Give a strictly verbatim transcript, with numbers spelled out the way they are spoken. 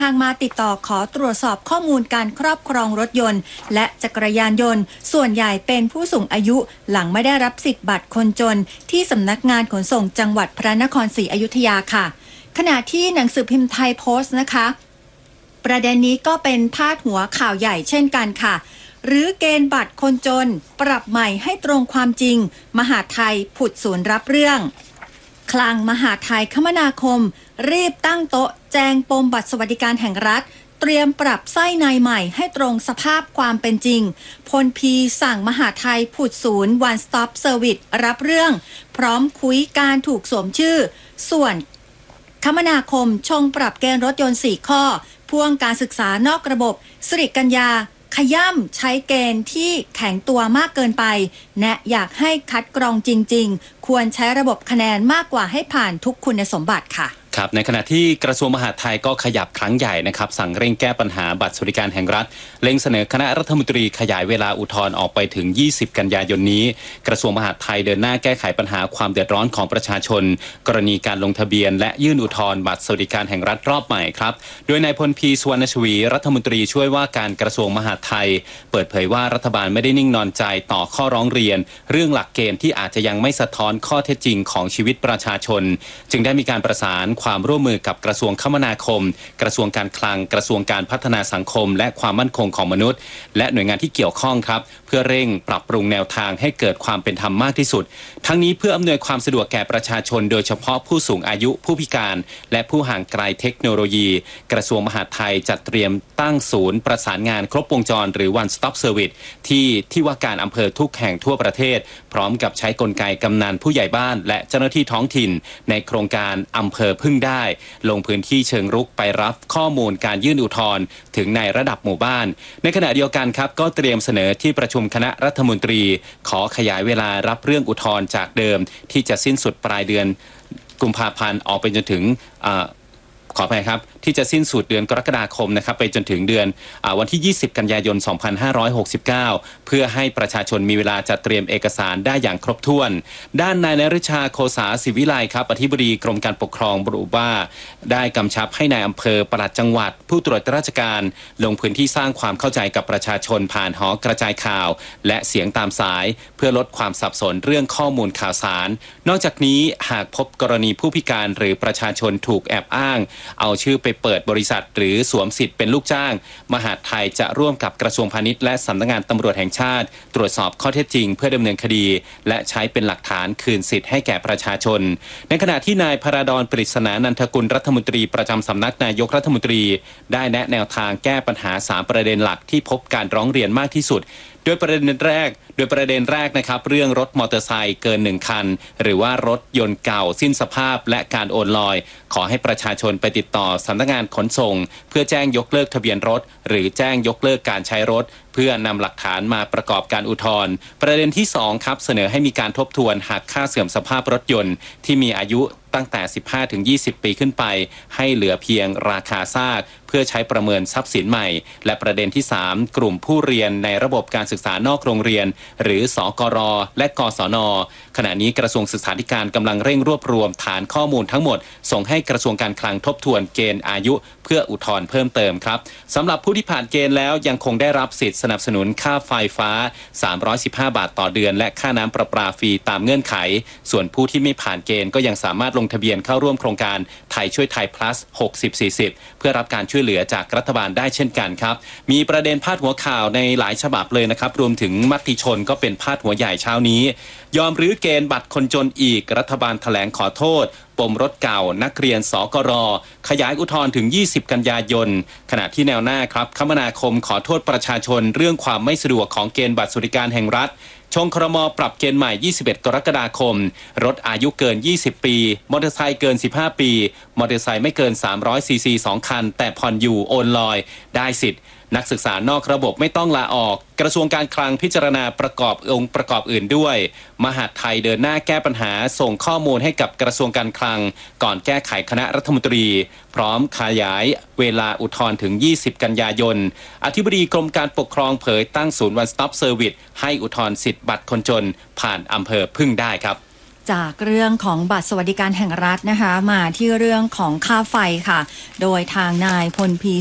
ทางมาติดต่อขอตรวจสอบข้อมูลการครอบครองรถยนต์และจักรยานยนต์ส่วนใหญ่เป็นผู้สูงอายุหลังไม่ได้รับสิทธิ์บัตรคนจนที่สำนักงานขนส่งจังหวัดพระนครศรีอยุธยาค่ะขณะที่หนังสือพิมพ์ไทยโพสต์นะคะประเด็นนี้ก็เป็นพาดหัวข่าวใหญ่เช่นกันค่ะหรือเกณฑ์บัตรคนจนปรับใหม่ให้ตรงความจริงมหาดไทยผุดศูนย์รับเรื่องคลังมหาดไทยคมนาคมรีบตั้งโต๊ะแจงปมบัตรสวัสดิการแห่งรัฐเตรียมปรับไส้ในใหม่ให้ตรงสภาพความเป็นจริงพลพีสั่งมหาดไทยผุดศูนย์ One Stop Service รับเรื่องพร้อมคุยการถูกสวมชื่อส่วนคมนาคมชงปรับเกณฑ์รถยนต์สี่ข้อพ่วงการศึกษานอกระบบสิริกัญญาขย่ำใช้เกณฑ์ที่แข็งตัวมากเกินไปแนะอยากให้คัดกรองจริงๆควรใช้ระบบคะแนนมากกว่าให้ผ่านทุกคุณสมบัติค่ะครับในขณะที่กระทรวงมหาดไทยก็ขยับครั้งใหญ่นะครับสั่งเร่งแก้ปัญหาบัตรสวัสดิการแห่งรัฐเล็งเสนอคณะรัฐมนตรีขยายเวลาอุทธรณ์ออกไปถึงยี่สิบกันยายนนี้กระทรวงมหาดไทยเดินหน้าแก้ไขปัญหาความเดือดร้อนของประชาชนกรณีการลงทะเบียนและยื่นอุทธรณ์บัตรสวัสดิการแห่งรัฐรอบใหม่ครับโดยนายพลพีสุวรรณชวีรัฐมนตรีช่วยว่าการกระทรวงมหาดไทยเปิดเผยว่ารัฐบาลไม่ได้นิ่งนอนใจต่อข้อร้องเรียนเรื่องหลักเกณฑ์ที่อาจจะยังไม่สะท้อนข้อเท็จจริงของชีวิตประชาชนจึงได้มีการประสานความร่วมมือกับกระทรวงคมนาคมกระทรวงการคลังกระทรวงการพัฒนาสังคมและความมั่นคงของมนุษย์และหน่วยงานที่เกี่ยวข้องครับเพื่อเร่งปรับปรุงแนวทางให้เกิดความเป็นธรรมมากที่สุดทั้งนี้เพื่ออำนวยความสะดวกแก่ประชาชนโดยเฉพาะผู้สูงอายุผู้พิการและผู้ห่างไกลเทคโนโลยีกระทรวงมหาดไทยจัดเตรียมตั้งศูนย์ประสานงานครบวงจรหรือ One Stop Service ที่ที่ว่าการอำเภอทุกแห่งทั่วประเทศพร้อมกับใช้กลไกกำนันผู้ใหญ่บ้านและเจ้าหน้าที่ท้องถิ่นในโครงการอำเภอพึ่งได้ลงพื้นที่เชิงรุกไปรับข้อมูลการยื่นอุทธรณ์ถึงในระดับหมู่บ้านในขณะเดียวกันครับก็เตรียมเสนอที่ประชุมคณะรัฐมนตรีขอขยายเวลารับเรื่องอุทธรณ์จากเดิมที่จะสิ้นสุดปลายเดือนกุมภาพันธ์ออกไปจนถึงขออภัยครับที่จะสิ้นสุดเดือนกรกฎาคมนะครับไปจนถึงเดือนอวันที่ยี่สิบกันยายนสองพันห้าร้อยหกสิบเก้าเพื่อให้ประชาชนมีเวลาจัดเตรียมเอกสารได้อย่างครบถ้วนด้านนายนฤชาโคสาศิวิไลครับอธิบดีกรมการปกครองระบุว่าได้กำชับให้นายอำเภอปลัดจังหวัดผู้ตรวจราชการลงพื้นที่สร้างความเข้าใจกับประชาชนผ่านหอกระจายข่าวและเสียงตามสายเพื่อลดความสับสนเรื่องข้อมูลข่าวสารนอกจากนี้หากพบกรณีผู้พิการหรือประชาชนถูกแอบอ้างเอาชื่อไปเปิดบริษัทหรือสวมสิทธิ์เป็นลูกจ้างมหาดไทยจะร่วมกับกระทรวงพาณิชย์และสำนักงานตำรวจแห่งชาติตรวจสอบข้อเท็จจริงเพื่อดำเนินคดีและใช้เป็นหลักฐานคืนสิทธิ์ให้แก่ประชาชนในขณะที่นายพราดรปริศนานันทกุลรัฐมนตรีประจำสำนักนายกรัฐมนตรีได้แนะแนวทางแก้ปัญหาสามประเด็นหลักที่พบการร้องเรียนมากที่สุดโดยประเด็นแรกโดยประเด็นแรกนะครับเรื่องรถมอเตอร์ไซค์เกินหนึ่งคันหรือว่ารถยนต์เก่าสิ้นสภาพและการโอนลอยขอให้ประชาชนไปติดต่อสำนักงานขนส่งเพื่อแจ้งยกเลิกทะเบียนรถหรือแจ้งยกเลิกการใช้รถเพื่อนำหลักฐานมาประกอบการอุทธรณ์ประเด็นที่สองครับเสนอให้มีการทบทวนหักค่าเสื่อมสภาพรถยนต์ที่มีอายุตั้งแต่ สิบห้าถึงยี่สิบ ปีขึ้นไปให้เหลือเพียงราคาซากเพื่อใช้ประเมินทรัพย์สินใหม่และประเด็นที่สามกลุ่มผู้เรียนในระบบการศึกษานอกโรงเรียนหรือสกรและกศนขณะนี้กระทรวงศึกษาธิการกำลังเร่งรวบรวมฐานข้อมูลทั้งหมดส่งให้กระทรวงการคลังทบทวนเกณฑ์อายุเพื่ออุทธรณ์เพิ่มเติมครับสำหรับผู้ที่ผ่านเกณฑ์แล้วยังคงได้รับสิทธิสนับสนุนค่าไฟฟ้าสามร้อยสิบห้าบาทต่อเดือนและค่าน้ำประปาฟรีตามเงื่อนไขส่วนผู้ที่ไม่ผ่านเกณฑ์ก็ยังสามารถลงทะเบียนเข้าร่วมโครงการไทยช่วยไทย plus หกสิบ สี่สิบเพื่อรับการช่วยเหลือจากรัฐบาลได้เช่นกันครับมีประเด็นพาดหัวข่าวในหลายฉบับเลยนะครับรวมถึงมติชนก็เป็นพาดหัวใหญ่เช้านี้ยอมรื้อเกณฑ์บัตรคนจนอีกรัฐบาลแถลงขอโทษปมรถเก่านักเรียนสกรขยายอุทธรณ์ถึงยี่สิบกันยายนขณะที่แนวหน้าครับคมนาคมขอโทษประชาชนเรื่องความไม่สะดวกของเกณฑ์บัตรสวัสดิการแห่งรัฐชงครม.ปรับเกณฑ์ใหม่ยี่สิบเอ็ดกรกฎาคมรถอายุเกินยี่สิบปีมอเตอร์ไซค์เกินสิบห้าปีมอเตอร์ไซค์ไม่เกินสามร้อยซีซีสองคันแต่ผ่อนอยู่โอนลอยได้สิทธิ์นักศึกษานอกระบบไม่ต้องลาออกกระทรวงการคลังพิจารณาประกอบองค์ประกอบอื่นด้วยมหาดไทยเดินหน้าแก้ปัญหาส่งข้อมูลให้กับกระทรวงการคลังก่อนแก้ไขคณะรัฐมนตรีพร้อมขยายเวลาอุทธรณ์ถึงยี่สิบกันยายนอธิบดีกรมการปกครองเผยตั้งศูนย์ One Stop Service ให้อุทธรณ์สิทธิ์บัตรคนจนผ่านอำเภอพึ่งได้ครับจากเรื่องของบัตรสวัสดิการแห่งรัฐนะคะมาที่เรื่องของค่าไฟค่ะโดยทางนายพลพี